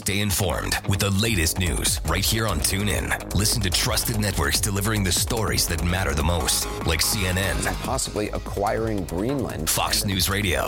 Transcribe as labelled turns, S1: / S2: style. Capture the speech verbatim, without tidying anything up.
S1: Stay informed with the latest news right here on TuneIn. Listen to trusted networks delivering the stories that matter the most, like C N N,
S2: possibly acquiring Greenland,
S1: Fox News Radio,